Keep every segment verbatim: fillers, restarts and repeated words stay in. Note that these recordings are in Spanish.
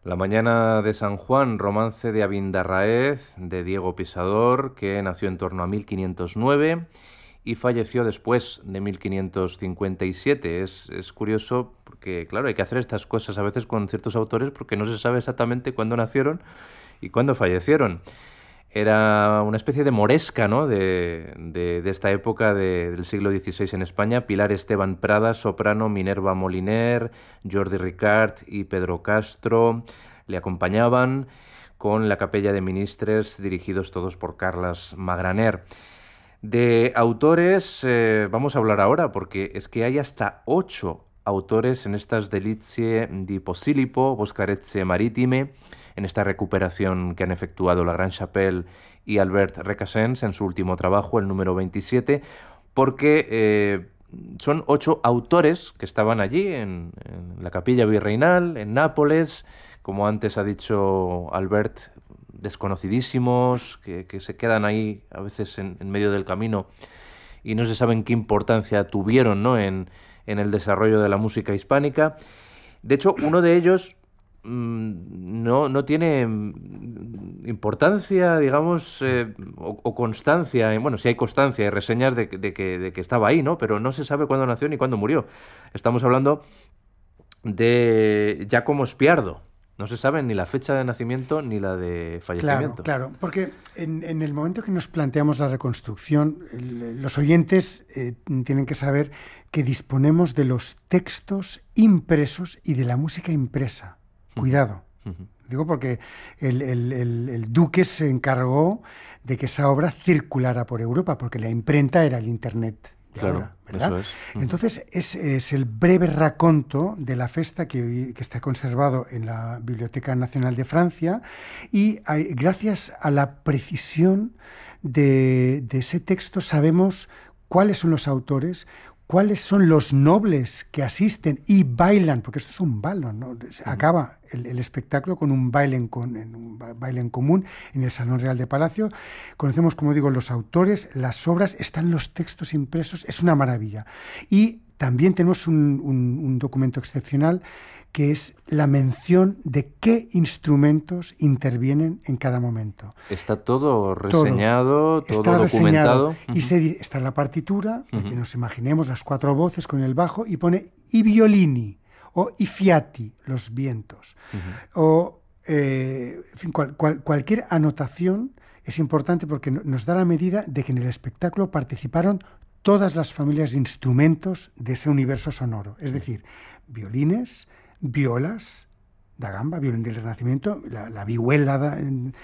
La mañana de San Juan, romance de Abindarráez, de Diego Pisador, que nació en torno a mil quinientos nueve y falleció después de mil quinientos cincuenta y siete. Es, es curioso porque, claro, hay que hacer estas cosas a veces con ciertos autores porque no se sabe exactamente cuándo nacieron y cuándo fallecieron. Era una especie de moresca, ¿no?, de, de, de esta época de, del siglo dieciséis en España. Pilar Esteban Prada, soprano, Minerva Moliner, Jordi Ricart y Pedro Castro le acompañaban, con la capella de ministres dirigidos todos por Carles Magraner. De autores eh, vamos a hablar ahora, porque es que hay hasta ocho autores en estas Delizie di Posillipo, Boscarecce Maritime, en esta recuperación que han efectuado la Gran Chapelle y Albert Recasens en su último trabajo, el número veintisiete, porque eh, son ocho autores que estaban allí en, en la capilla virreinal, en Nápoles, como antes ha dicho Albert, desconocidísimos, que, que se quedan ahí a veces en, en medio del camino y no se saben qué importancia tuvieron, ¿no?, en, en el desarrollo de la música hispánica. De hecho, uno de ellos No, no tiene importancia, digamos, eh, o, o constancia. Bueno, sí hay constancia y reseñas de, de, que, de que estaba ahí, ¿no? Pero no se sabe cuándo nació ni cuándo murió. Estamos hablando de Giacomo Spiardo. No se sabe ni la fecha de nacimiento ni la de fallecimiento. Claro, claro, porque en, en el momento que nos planteamos la reconstrucción, el, los oyentes eh, tienen que saber que disponemos de los textos impresos y de la música impresa. Cuidado. Uh-huh. Digo porque el, el, el, el duque se encargó de que esa obra circulara por Europa, porque la imprenta era el Internet de claro, ahora, ¿verdad? Eso es. Uh-huh. Entonces, es, es el breve raconto de la festa que, que está conservado en la Biblioteca Nacional de Francia, y hay, gracias a la precisión de, de ese texto sabemos cuáles son los autores, cuáles son los nobles que asisten y bailan, porque esto es un baile, ¿no? Acaba el, el espectáculo con un baile, en, con, en un baile en común en el Salón Real de Palacio. Conocemos, como digo, los autores, las obras, están los textos impresos, es una maravilla. Y también tenemos un, un, un documento excepcional que es la mención de qué instrumentos intervienen en cada momento. Está todo reseñado, todo, todo está documentado. Reseñado. Uh-huh. Y se, está en la partitura, uh-huh. que nos imaginemos las cuatro voces con el bajo, y pone i violini o i fiati, los vientos. Uh-huh. O, eh, en fin, cual, cual, cualquier anotación es importante porque nos da la medida de que en el espectáculo participaron todas las familias de instrumentos de ese universo sonoro. Es decir, violines, violas da gamba, violín del Renacimiento, la, la vihuela da,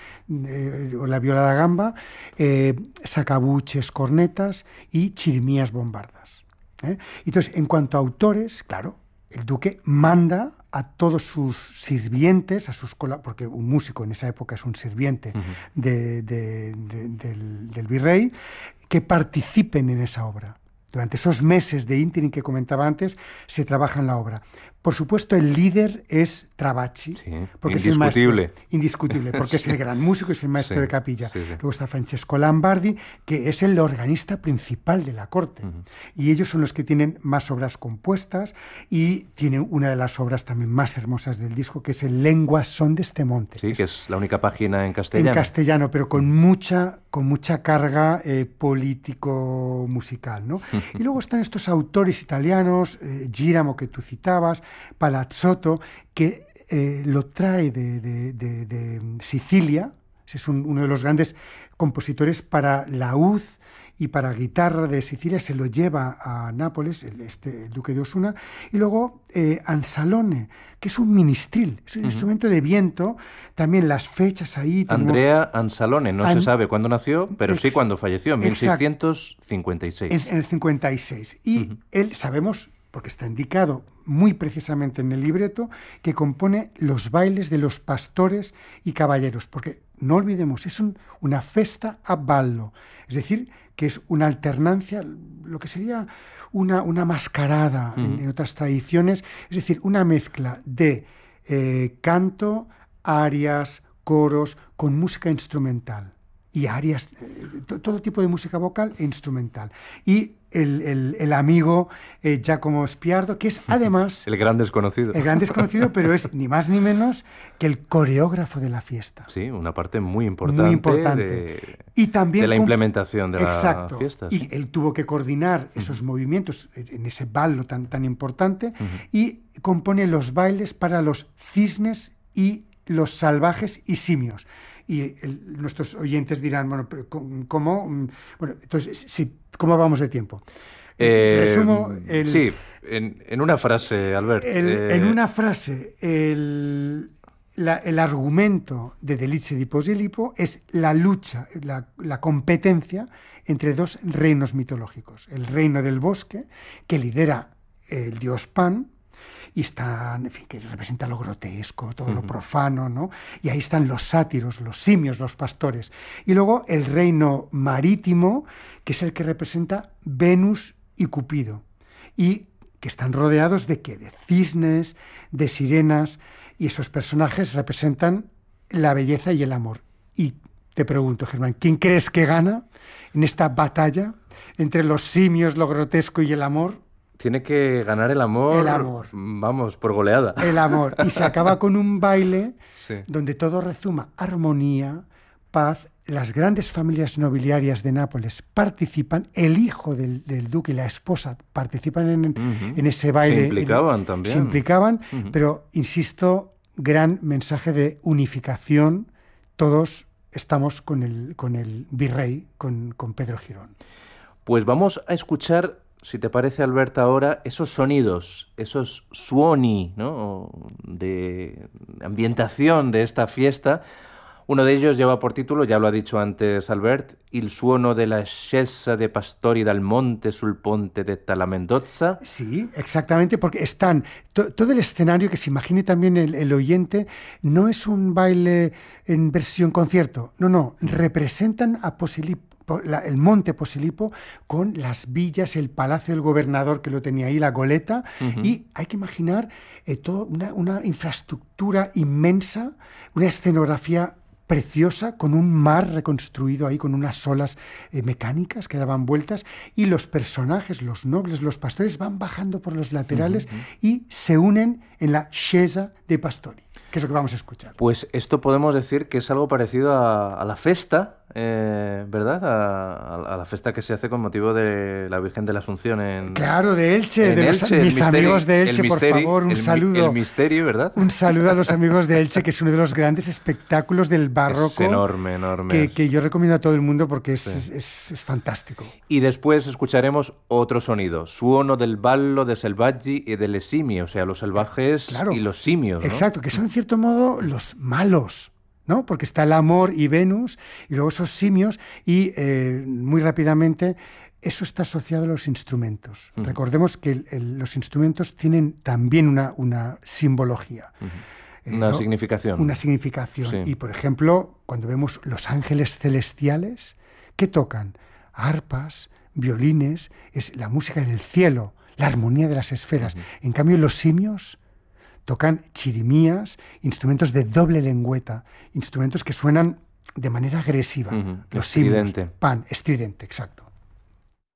eh, o la viola da gamba, eh, sacabuches, cornetas y chirimías bombardas. ¿eh? Entonces, en cuanto a autores, claro, el duque manda a todos sus sirvientes, a sus porque un músico en esa época es un sirviente uh-huh. de, de, de, del, del virrey, que participen en esa obra. Durante esos meses de ínterim que comentaba antes, se trabaja en la obra. Por supuesto, el líder es Travacci, sí, porque indiscutible. es el maestro, indiscutible, porque sí. es el gran músico y es el maestro sí, de capilla. Sí, sí. Luego está Francesco Lambardi, que es el organista principal de la corte. Uh-huh. Y ellos son los que tienen más obras compuestas, y tienen una de las obras también más hermosas del disco, que es el Lenguas son de este monte. Sí, es, que es la única página en castellano. En castellano, pero con mucha, con mucha carga eh, político-musical, ¿no? Y luego están estos autores italianos, eh, Giramo, que tú citabas, Palazzotto, que eh, lo trae de, de, de, de Sicilia. Es un, uno de los grandes compositores para laúd y para guitarra de Sicilia, se lo lleva a Nápoles, el, este, el duque de Osuna. Y luego eh, Ansalone, que es un ministril, es un uh-huh. instrumento de viento. También las fechas ahí. Tenemos... Andrea Ansalone, no An... se sabe cuándo nació, pero Ex... sí cuándo falleció, en mil seiscientos cincuenta y seis. En, en el cincuenta y seis. Y uh-huh. él, sabemos, porque está indicado muy precisamente en el libreto, que compone los bailes de los pastores y caballeros, porque no olvidemos, es un, una festa a ballo, es decir, que es una alternancia, lo que sería una, una mascarada uh-huh. en, en otras tradiciones, es decir, una mezcla de eh, canto, arias, coros, con música instrumental, y arias, eh, to, todo tipo de música vocal e instrumental. Y el, el, el amigo eh, Giacomo Spiardo, que es además... el gran desconocido. El gran desconocido, pero es ni más ni menos que el coreógrafo de la fiesta. Sí, una parte muy importante, muy importante. De, y también de la con... implementación de Exacto. la fiesta. Y sí. él tuvo que coordinar esos uh-huh. movimientos en ese ballo tan, tan importante uh-huh. y compone los bailes para los cisnes y los salvajes y simios. Y el, nuestros oyentes dirán, bueno, pero ¿cómo? Bueno, entonces, sí, ¿cómo vamos de tiempo? Eh, Resumo el, sí, en, en una frase, Albert. El, eh... En una frase, el, la, el argumento de Delizia di Posillipo es la lucha, la, la competencia entre dos reinos mitológicos. El reino del bosque, que lidera el dios Pan, y están, en fin, que representa lo grotesco, todo uh-huh. lo profano, ¿no? Y ahí están los sátiros, los simios, los pastores. Y luego el reino marítimo, que es el que representa Venus y Cupido. Y que están rodeados de ¿qué? De cisnes, de sirenas, y esos personajes representan la belleza y el amor. Y te pregunto, Germán, ¿quién crees que gana en esta batalla entre los simios, lo grotesco y el amor? Tiene que ganar el amor, el amor, vamos, por goleada. El amor. Y se acaba con un baile sí. donde todo rezuma armonía, paz. Las grandes familias nobiliarias de Nápoles participan, el hijo del, del duque y la esposa participan en, uh-huh. en ese baile. Se implicaban en, también. Se implicaban, uh-huh. pero, insisto, gran mensaje de unificación. Todos estamos con el, con el virrey, con, con Pedro Girón. Pues vamos a escuchar... Si te parece, Albert, ahora esos sonidos, esos suoni, ¿no? De ambientación de esta fiesta. Uno de ellos lleva por título, ya lo ha dicho antes Albert, Il suono della scesa de pastori dal monte sul ponte de Talamendozza. Sí, exactamente, porque están... To, todo el escenario, que se imagine también el, el oyente, no es un baile en versión concierto. No, no, representan a Posillipo. La, el monte Posillipo con las villas, el palacio del gobernador que lo tenía ahí, la goleta, uh-huh. y hay que imaginar eh, toda una, una infraestructura inmensa, una escenografía preciosa, con un mar reconstruido ahí, con unas olas eh, mecánicas que daban vueltas, y los personajes, los nobles, los pastores, van bajando por los laterales uh-huh. y se unen en la scesa dei pastori, que es lo que vamos a escuchar. Pues esto podemos decir que es algo parecido a, a la festa, Eh, ¿verdad? A, a la fiesta que se hace con motivo de la Virgen de la Asunción en... Claro, de Elche, en de Elche, los, mis misteri, amigos de Elche, por misteri, favor, un el, saludo. El misterio, ¿verdad? Un saludo a los amigos de Elche, que es uno de los grandes espectáculos del barroco. Es enorme, enorme. Que, que yo recomiendo a todo el mundo porque es, sí. es, es, es fantástico. Y después escucharemos otro sonido, suono del ballo de selvaggi y delle simi, o sea, los salvajes claro, y los simios, ¿no? Exacto, que son en cierto modo los malos, ¿no? Porque está el amor y Venus, y luego esos simios, y eh, muy rápidamente eso está asociado a los instrumentos. Uh-huh. Recordemos que el, el, los instrumentos tienen también una, una simbología. Uh-huh. Eh, una ¿no? significación. Una significación. Sí. Y, por ejemplo, cuando vemos los ángeles celestiales, ¿qué tocan? Arpas, violines, es la música del cielo, la armonía de las esferas. Uh-huh. En cambio, los simios tocan chirimías, instrumentos de doble lengüeta, instrumentos que suenan de manera agresiva. Uh-huh. Los estridente. Simios, pan, estridente, exacto.